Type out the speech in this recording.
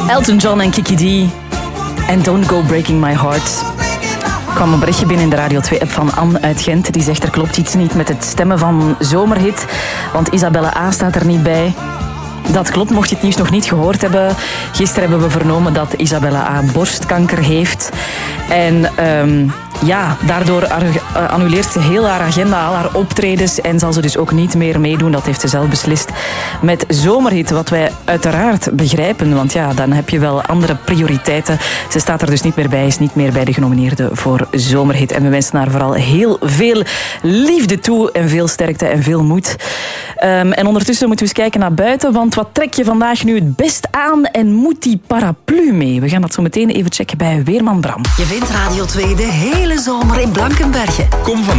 Elton John en Kiki D. En Don't Go Breaking My Heart. Er kwam een berichtje binnen in de Radio 2-app van Anne uit Gent. Die zegt er klopt iets niet met het stemmen van Zomerhit. Want Isabelle A. staat er niet bij. Dat klopt, mocht je het nieuws nog niet gehoord hebben. Gisteren hebben we vernomen dat Isabelle A. borstkanker heeft. En daardoor annuleert ze heel haar agenda, al haar optredens. En zal ze dus ook niet meer meedoen. Dat heeft ze zelf beslist met Zomerhit. Wat wij uiteraard begrijpen. Want ja, dan heb je wel andere prioriteiten. Ze staat er dus niet meer bij. Is niet meer bij de genomineerden voor Zomerhit. En we wensen haar vooral heel veel liefde toe. En veel sterkte en veel moed. En ondertussen moeten we eens kijken naar buiten. Want wat trek je vandaag nu het best aan? En moet die paraplu mee? We gaan dat zo meteen even checken bij Weerman Bram. Je vindt Radio 2 de hele zomer in Blankenberge. Kom van